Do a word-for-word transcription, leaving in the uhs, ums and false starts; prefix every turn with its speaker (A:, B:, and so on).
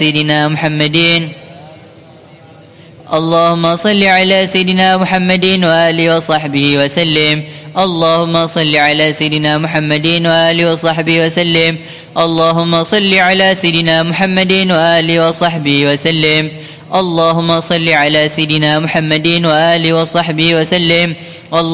A: سيدنا محمد. اللهم صل على سيدنا محمد وآله وصحبه وسلم. اللهم صل على سيدنا محمد وآله وصحبه وسلم. اللهم صل على سيدنا محمد وآله وصحبه وسلم. اللهم صل على سيدنا محمد وآله وصحبه وسلم.